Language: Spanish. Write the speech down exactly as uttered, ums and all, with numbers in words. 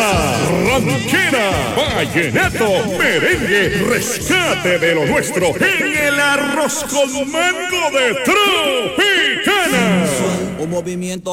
salsa, ranchera, vallenato, merengue, rescate de lo nuestro en el arroz con mango de Tropicana. Un movimiento